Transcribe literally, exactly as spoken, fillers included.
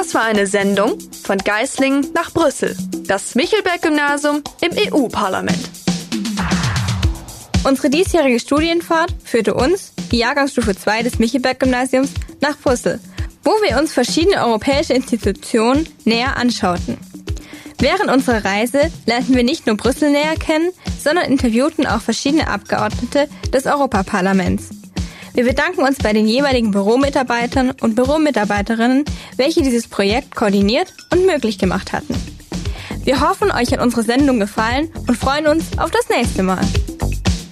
Das war eine Sendung von Geislingen nach Brüssel, das Michelberg-Gymnasium im E U-Parlament. Unsere diesjährige Studienfahrt führte uns, die Jahrgangsstufe zwei des Michelberg-Gymnasiums, nach Brüssel, wo wir uns verschiedene europäische Institutionen näher anschauten. Während unserer Reise lernten wir nicht nur Brüssel näher kennen, sondern interviewten auch verschiedene Abgeordnete des Europaparlaments. Wir bedanken uns bei den jeweiligen Büromitarbeitern und Büromitarbeiterinnen, welche dieses Projekt koordiniert und möglich gemacht hatten. Wir hoffen, euch hat unsere Sendung gefallen und freuen uns auf das nächste Mal.